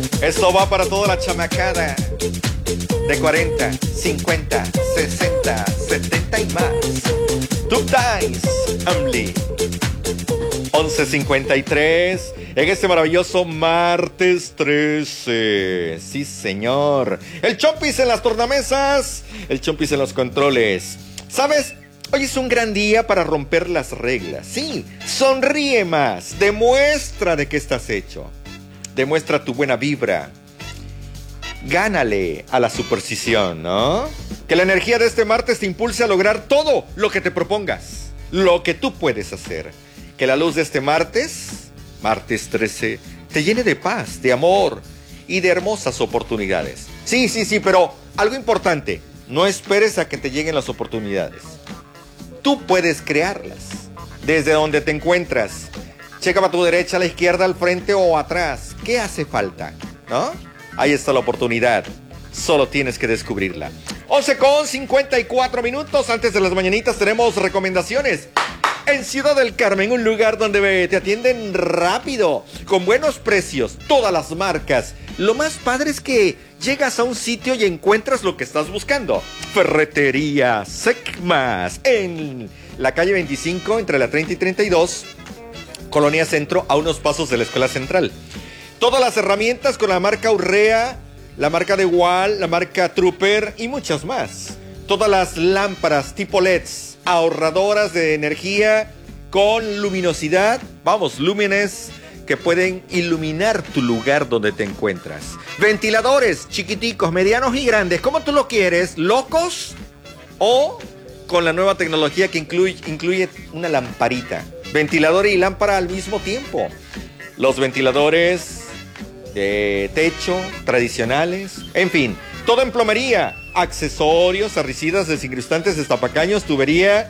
Esto va para toda la chamacada de 40, 50, 60, 70 y más. Two times only. 11:53 en este maravilloso martes 13. Sí, señor. El Chompis en las tornamesas, el Chompis en los controles. ¿Sabes? Hoy es un gran día para romper las reglas. Sí, sonríe más. Demuestra de qué estás hecho. Demuestra tu buena vibra. Gánale a la superstición, ¿no? Que la energía de este martes te impulse a lograr todo lo que te propongas. Lo que tú puedes hacer. Que la luz de este martes 13, te llene de paz, de amor y de hermosas oportunidades. Sí, pero algo importante. No esperes a que te lleguen las oportunidades. Tú puedes crearlas desde donde te encuentras. Checa para tu derecha, a la izquierda, al frente o atrás. ¿Qué hace falta? ¿No? Ahí está la oportunidad. Solo tienes que descubrirla. 11:54. Antes de las mañanitas tenemos recomendaciones. En Ciudad del Carmen, un lugar donde te atienden rápido, con buenos precios, todas las marcas. Lo más padre es que llegas a un sitio y encuentras lo que estás buscando. Ferretería Secmas, en la calle 25, entre la 30 y 32, Colonia Centro, a unos pasos de la Escuela Central. Todas las herramientas con la marca Urrea, la marca DeWalt, la marca Trooper y muchas más. Todas las lámparas tipo LEDs, ahorradoras de energía con luminosidad, lúmenes que pueden iluminar tu lugar donde te encuentras. Ventiladores chiquiticos, medianos y grandes, como tú lo quieres, locos o con la nueva tecnología que incluye una lamparita. Ventilador y lámpara al mismo tiempo. Los ventiladores de techo tradicionales, en fin, todo en plomería, accesorios, arricidas, desincrustantes, destapacaños, tubería,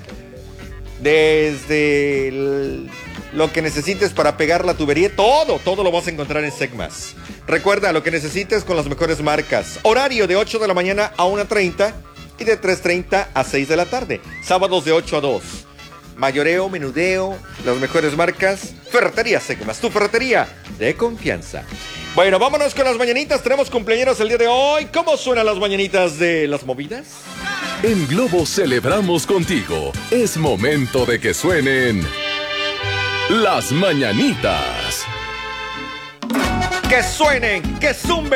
desde lo que necesites para pegar la tubería, todo lo vas a encontrar en Secmas. Recuerda, lo que necesites con las mejores marcas. Horario de 8 de la mañana a 1:30 y de 3:30 a 6 de la tarde. Sábados de 8 a 2. Mayoreo, menudeo, las mejores marcas. Ferretería Secmas, tu ferretería de confianza. Bueno, vámonos con las mañanitas. Tenemos cumpleaños el día de hoy. ¿Cómo suenan las mañanitas de las movidas? En Globo celebramos contigo. Es momento de que suenen las mañanitas. Que suenen, que zumben.